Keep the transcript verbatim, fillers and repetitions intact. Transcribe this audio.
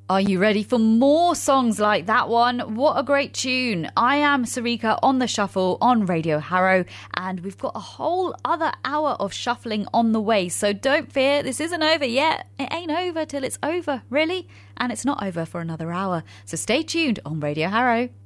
Are you ready for more songs like that one? What a great tune. I am Sarika on the shuffle on Radio Harrow, and we've got a whole other hour of shuffling on the way. So don't fear, this isn't over yet. It ain't over till it's over, really. And it's not over for another hour. So stay tuned on Radio Harrow.